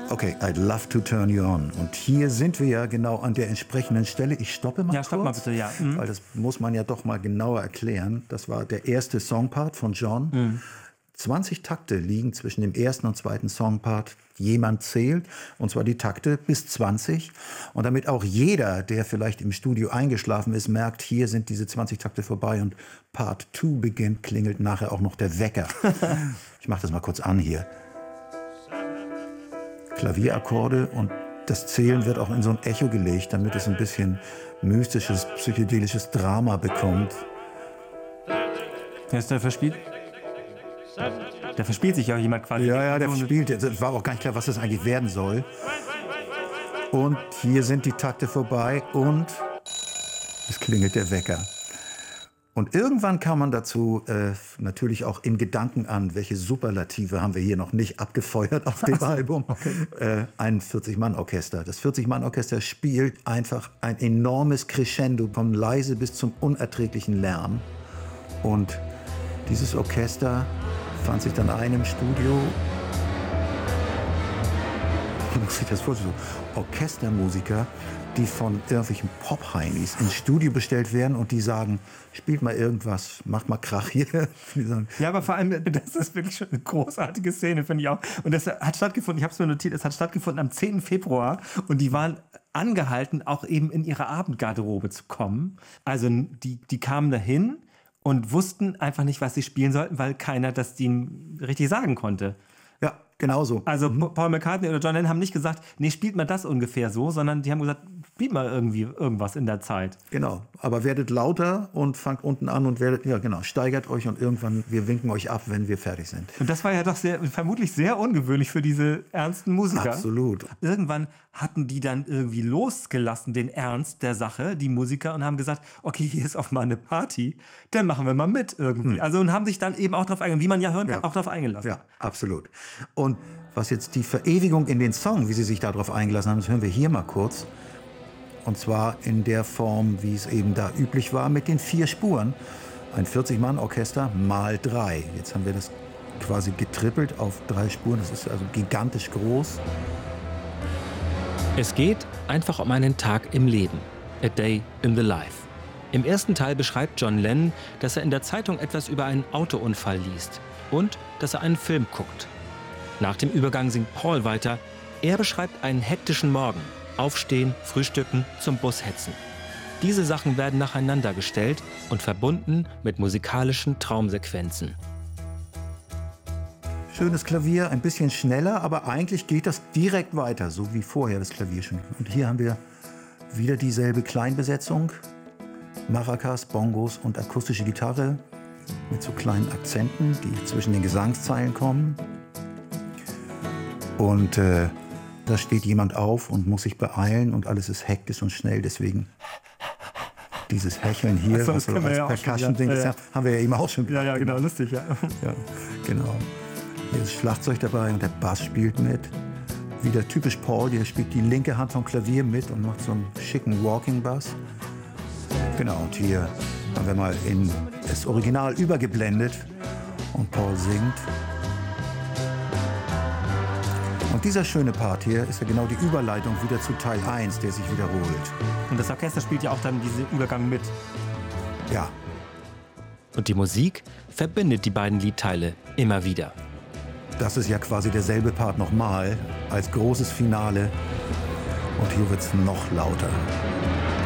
Okay, I'd love to turn you on. Und hier sind wir ja genau an der entsprechenden Stelle. Ich stoppe mal kurz. Ja, stopp mal bitte, ja. Weil das muss man ja doch mal genauer erklären. Das war der erste Songpart von John. 20 Takte liegen zwischen dem ersten und zweiten Songpart. Jemand zählt, und zwar die Takte bis 20. Und damit auch jeder, der vielleicht im Studio eingeschlafen ist, merkt, hier sind diese 20 Takte vorbei und Part 2 beginnt, klingelt nachher auch noch der Wecker. Ich mache das mal kurz an hier. Klavierakkorde und das Zählen wird auch in so ein Echo gelegt, damit es ein bisschen mystisches, psychedelisches Drama bekommt. Wer ist der verspielt? Da verspielt sich ja jemand quasi. Ja, der verspielt. Es war auch gar nicht klar, was das eigentlich werden soll. Und hier sind die Takte vorbei und es klingelt der Wecker. Und irgendwann kam man dazu natürlich auch in Gedanken an, welche Superlative haben wir hier noch nicht abgefeuert auf dem Album. Ein 40-Mann-Orchester. Das 40-Mann-Orchester spielt einfach ein enormes Crescendo, von leise bis zum unerträglichen Lärm. Und dieses Orchester fand sich dann ein im Studio. Wie muss ich das vorstellen? Orchestermusiker, die von irgendwelchen Pop-Heinis ins Studio bestellt werden und die sagen, spielt mal irgendwas, macht mal Krach hier. Ja, aber vor allem, das ist wirklich schon eine großartige Szene, finde ich auch. Und das hat stattgefunden, ich habe es mir notiert, es hat stattgefunden am 10. Februar und die waren angehalten, auch eben in ihre Abendgarderobe zu kommen. Also die kamen dahin und wussten einfach nicht, was sie spielen sollten, weil keiner das denen richtig sagen konnte. Ja, genau so. Also Paul McCartney oder John Lennon haben nicht gesagt, nee, spielt mal das ungefähr so, sondern die haben gesagt, spielt mal irgendwie irgendwas in der Zeit. Genau, aber werdet lauter und fangt unten an und werdet, ja genau, steigert euch und irgendwann, wir winken euch ab, wenn wir fertig sind. Und das war ja doch vermutlich sehr ungewöhnlich für diese ernsten Musiker. Absolut. Irgendwann hatten die dann irgendwie losgelassen, den Ernst der Sache, die Musiker, und haben gesagt, okay, hier ist auch mal eine Party, dann machen wir mal mit irgendwie. Also und haben sich dann eben auch darauf eingelassen, wie man ja hören kann, auch darauf eingelassen. Ja, absolut. Und was jetzt die Verewigung in den Song, wie sie sich darauf eingelassen haben, das hören wir hier mal kurz. Und zwar in der Form, wie es eben da üblich war, mit den 4 Spuren. Ein 40-Mann-Orchester mal 3. Jetzt haben wir das quasi getrippelt auf 3 Spuren. Das ist also gigantisch groß. Es geht einfach um einen Tag im Leben. A day in the life. Im ersten Teil beschreibt John Lennon, dass er in der Zeitung etwas über einen Autounfall liest und dass er einen Film guckt. Nach dem Übergang singt Paul weiter. Er beschreibt einen hektischen Morgen. Aufstehen, frühstücken, zum Bus hetzen. Diese Sachen werden nacheinander gestellt und verbunden mit musikalischen Traumsequenzen. Schönes Klavier, ein bisschen schneller, aber eigentlich geht das direkt weiter, so wie vorher das Klavier schon. Und hier haben wir wieder dieselbe Kleinbesetzung. Maracas, Bongos und akustische Gitarre mit so kleinen Akzenten, die zwischen den Gesangszeilen kommen. Und da steht jemand auf und muss sich beeilen und alles ist hektisch und schnell. Deswegen dieses Hecheln hier, so, was so als Percussion-Ding, das haben wir ja eben auch schon gemacht. Ja, genau, lustig, ja. Ja, genau. Hier ist Schlagzeug dabei und der Bass spielt mit. Wieder typisch Paul, der spielt die linke Hand vom Klavier mit und macht so einen schicken Walking-Bass. Genau, und hier haben wir mal in das Original übergeblendet und Paul singt. Und dieser schöne Part hier ist ja genau die Überleitung wieder zu Teil 1, der sich wiederholt. Und das Orchester spielt ja auch dann diesen Übergang mit. Ja. Und die Musik verbindet die beiden Liedteile immer wieder. Das ist ja quasi derselbe Part nochmal als großes Finale. Und hier wird's noch lauter.